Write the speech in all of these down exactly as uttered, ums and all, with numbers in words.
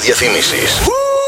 διαφήμισης.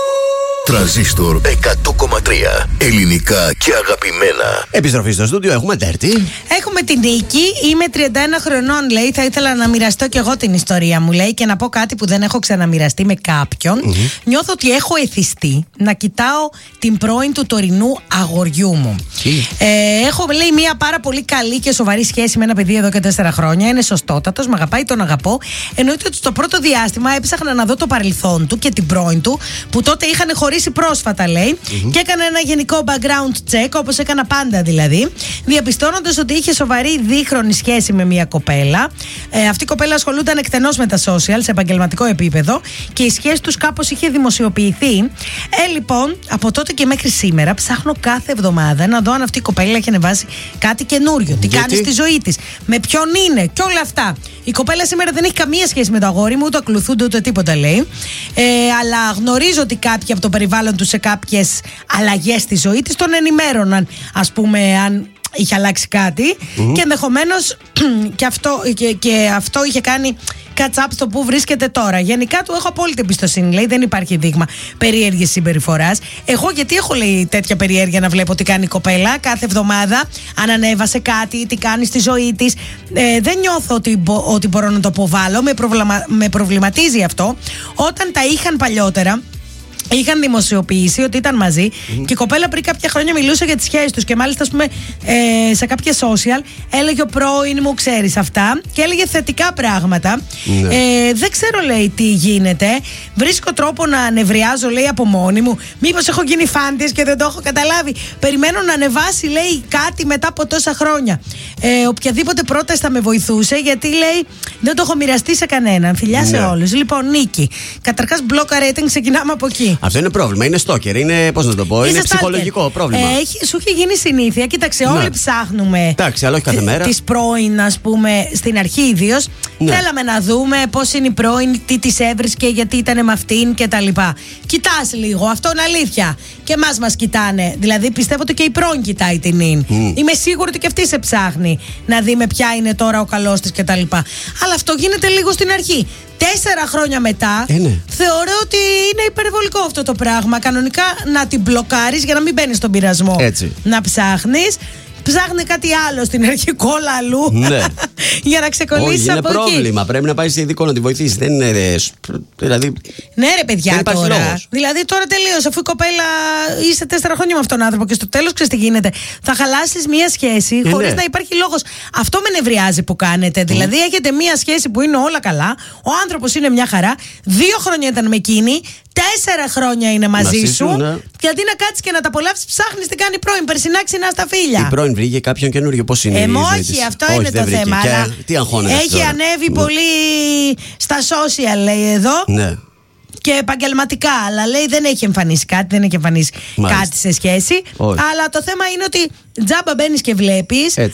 Τρανζίστορ εκατό κόμμα τρία. Ελληνικά και αγαπημένα. Επιστροφή στο στούντιο, έχουμε Τέρτη. Έχουμε την Νίκη. Είμαι τριάντα ένα χρονών, λέει. Θα ήθελα να μοιραστώ κι εγώ την ιστορία μου, λέει, και να πω κάτι που δεν έχω ξαναμοιραστεί με κάποιον. Mm-hmm. Νιώθω ότι έχω εθιστεί να κοιτάω την πρώην του τωρινού αγοριού μου. Mm. Ε, έχω, λέει, μια πάρα πολύ καλή και σοβαρή σχέση με ένα παιδί εδώ και τέσσερα χρόνια. Είναι σωστότατος, με αγαπάει, τον αγαπώ. Εννοείται ότι στο πρώτο διάστημα έψαχνα να δω το παρελθόν του και την πρώην του, που τότε είχαν χωρίσει πρόσφατα, λέει, mm-hmm. και έκανα ένα γενικό background check, όπως έκανα πάντα δηλαδή, διαπιστώνοντας ότι είχε σοβαρή δίχρονη σχέση με μια κοπέλα. Ε, αυτή η κοπέλα ασχολούνταν εκτενώς με τα social σε επαγγελματικό επίπεδο και η σχέση τους κάπως είχε δημοσιοποιηθεί. Ε, λοιπόν, από τότε και μέχρι σήμερα ψάχνω κάθε εβδομάδα να δω αν αυτή η κοπέλα έχει ανεβάσει κάτι καινούριο. Τι κάνει στη ζωή της, με ποιον είναι και όλα αυτά. Η κοπέλα σήμερα δεν έχει καμία σχέση με το αγόρι μου, ούτε ακολουθούνται ούτε τίποτα, λέει. Ε, αλλά γνωρίζω ότι κάποιοι από το περιβάλλον του σε κάποιες αλλαγές στη ζωή της τον ενημέρωναν, ας πούμε, αν είχε αλλάξει κάτι, mm-hmm. και ενδεχομένως και, αυτό, και, και αυτό είχε κάνει catch up στο που βρίσκεται τώρα. Γενικά του έχω απόλυτη εμπιστοσύνη, λέει, δεν υπάρχει δείγμα περίεργης συμπεριφοράς. Εγώ γιατί έχω, λέει, τέτοια περιέργεια να βλέπω τι κάνει η κοπέλα κάθε εβδομάδα, αν ανέβασε κάτι, τι κάνει στη ζωή της. Ε, δεν νιώθω ότι, ότι μπορώ να το αποβάλω, με, προβλημα, με προβληματίζει αυτό. Όταν τα είχαν παλιότερα, είχαν δημοσιοποιήσει ότι ήταν μαζί, mm-hmm. και η κοπέλα πριν κάποια χρόνια μιλούσε για τις σχέσεις τους και μάλιστα, ας πούμε, ε, σε κάποια social έλεγε ο πρώην μου, ξέρεις αυτά, και έλεγε θετικά πράγματα. Mm-hmm. Ε, δεν ξέρω, λέει, τι γίνεται. Βρίσκω τρόπο να νευριάζω, λέει, από μόνη μου. Μήπως έχω γίνει φαν της και δεν το έχω καταλάβει. Περιμένω να ανεβάσει, λέει, κάτι μετά από τόσα χρόνια. Ε, οποιαδήποτε πρόταση θα με βοηθούσε, γιατί, λέει, δεν το έχω μοιραστεί σε κανέναν. Φιλιά σε mm-hmm. όλους. Λοιπόν, Νίκη, καταρχάς μπλόκα rating, ξεκινάμε από εκεί. Αυτό είναι πρόβλημα, είναι στόκερ, είναι, πώς να το πω, Είσαι είναι στάλκερ. ψυχολογικό πρόβλημα. Ε, έχει, σου έχει γίνει συνήθεια, κοίταξε, ναι. όλοι ψάχνουμε. Εντάξει, αλλά όχι κάθε μέρα. Τις πρώην, ας πούμε, στην αρχή ιδίως. Ναι. Θέλαμε να δούμε πώς είναι η πρώην, τι της έβρισκε, γιατί ήταν με αυτήν κτλ. Κοιτάς λίγο, αυτό είναι αλήθεια. Και εμάς μας κοιτάνε. Δηλαδή πιστεύω ότι και η πρώην κοιτάει την ίν. Mm. Είμαι σίγουρη ότι και αυτή σε ψάχνει να δει με ποια είναι τώρα ο καλός της κτλ. Αλλά αυτό γίνεται λίγο στην αρχή. Τέσσερα χρόνια μετά, ε, ναι. θεωρώ ότι είναι υπερβολικό αυτό το πράγμα. Κανονικά να την μπλοκάρεις για να μην μπαίνεις στον πειρασμό. Έτσι. Να ψάχνεις. Ψάχνει κάτι άλλο στην αρχή, κόλλα αλλού. Ναι. Για να ξεκολλήσεις από εκεί. Είναι πρόβλημα. Πρέπει να πάει σε ειδικό να τη βοηθήσει. Δεν είναι. Δηλαδή. Ναι, ρε παιδιά, τώρα. Λόγος. Δηλαδή τώρα τελείωσε. Αφού η κοπέλα είσαι τέσσερα χρόνια με αυτόν τον άνθρωπο και στο τέλος ξέρεις τι γίνεται. Θα χαλάσεις μία σχέση ε, χωρίς ναι. να υπάρχει λόγος. Αυτό με νευριάζει που κάνετε. Mm. Δηλαδή έχετε μία σχέση που είναι όλα καλά. Ο άνθρωπος είναι μια χαρά. Δύο χρόνια ήταν με εκείνη. Τέσσερα χρόνια είναι μαζί, μαζί σου. Ναι. Και αντί να κάτσεις και να τα απολαύσεις, ψάχνεις τι κάνει η πρώην. Περσινά ξινά στα φίλια. Η πρώην βρήκε κάποιον καινούριο. Πώς είναι? Ε, η ζωή όχι, της? αυτό όχι, είναι το βρήκε. θέμα. Και, αλλά τι αγχώνεται? έχει τώρα. ανέβει ναι. πολύ στα social, λέει εδώ. Ναι. Και επαγγελματικά, αλλά λέει δεν έχει εμφανίσει κάτι, δεν έχει εμφανίσει Μάλιστα. κάτι σε σχέση. Όχι. Αλλά το θέμα είναι ότι τζάμπα μπαίνεις και βλέπεις. Ε,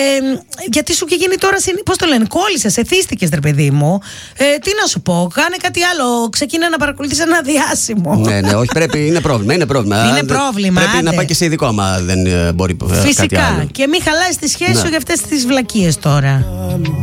γιατί σου και γίνει τώρα, πώς το λένε, κόλλησες, εθίστηκες, ρε παιδί μου. Ε, τι να σου πω, κάνε κάτι άλλο. Ξεκίνα να παρακολουθείς ένα διάσημο. Ναι, ναι, όχι, πρέπει, είναι πρόβλημα. Είναι πρόβλημα. Είναι πρόβλημα. Πρέπει άντε. να πάει και σε ειδικό, άμα δεν μπορεί. Φυσικά. Κάτι άλλο. Και μην χαλάσει τη σχέση ναι. σου για αυτές τις βλακίες τώρα.